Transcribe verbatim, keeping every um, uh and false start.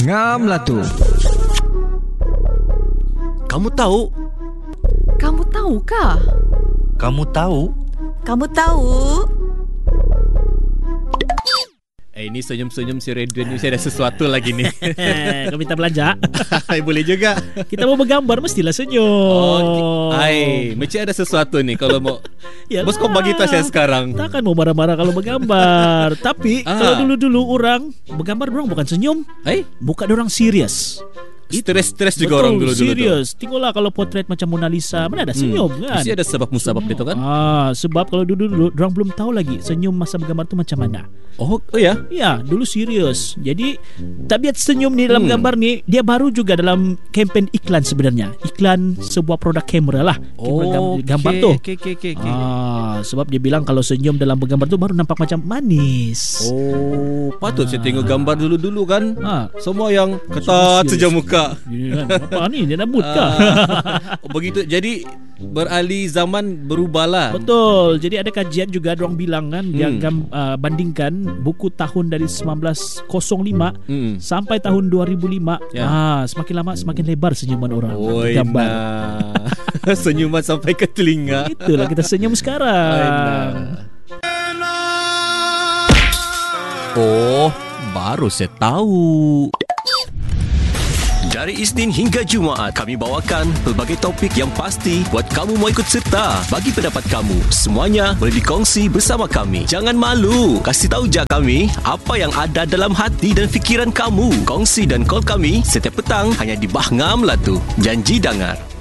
Ngam lah tu. Kamu tahu? Kamu tahu kah? Kamu tahu? Kamu tahu? Eh, ini senyum-senyum si Redwan ni, saya ada sesuatu lagi ni. Kau minta belanja? Boleh juga. Kita mau bergambar mestilah senyum. Oh, ai, macam ada sesuatu ni kalau mau. Yalah. Bos, kau bagi tahu saya sekarang. Takkan mau marah-marah kalau bergambar. Tapi Ah. kalau dulu-dulu orang bergambar, orang bukan senyum, Eh, muka orang serius. stres-stres juga Betul, orang dulu-dulu tu. serius. Tengoklah kalau potret macam Mona Lisa, mana ada senyum Hmm. kan? Mesti ada sebab musabab dia tu kan? Ah, sebab kalau dulu-dulu orang belum tahu lagi senyum masa bergambar tu macam mana. Oh, oh ya. Ya, dulu serius. Jadi tabiat senyum ni dalam Hmm. gambar ni dia baru juga dalam kempen iklan sebenarnya. Iklan sebuah produk kamera lah. Kamera Oh, gam- gambar tu. Okey, okey, okey, okey. Ah, sebab dia bilang kalau senyum dalam bergambar tu baru nampak macam manis. Oh, patut saya tengok gambar dulu-dulu kan. Ah. Semua yang ketat saja muka. Ya, kan? Apa ni? Dia nak mood kah? Ah, oh, begitu. Jadi beralih zaman berubahlah. Betul. Jadi ada kajian juga orang bilang kan dia Hmm. gam, uh, bandingkan buku tahun dari sembilan belas kosong lima Hmm. sampai tahun dua ribu lima. Ya. Ah, semakin lama semakin lebar senyuman orang. Oi, Gambar. nah. Senyuman sampai ke telinga. Itulah kita senyum Oi, sekarang. nah. Oh, baru saya tahu. Dari Isnin hingga Jumaat, kami bawakan pelbagai topik yang pasti buat kamu mau ikut serta. Bagi pendapat kamu, semuanya boleh dikongsi bersama kami. Jangan malu, kasih tahu je kami apa yang ada dalam hati dan fikiran kamu. Kongsi dan call kami setiap petang hanya di Bah Ngam lah tu. Janji dengar.